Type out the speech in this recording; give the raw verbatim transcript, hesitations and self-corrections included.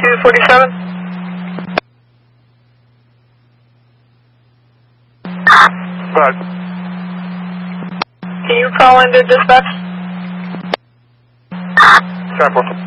two forty-seven. Right. Can you call into dispatch? Sample.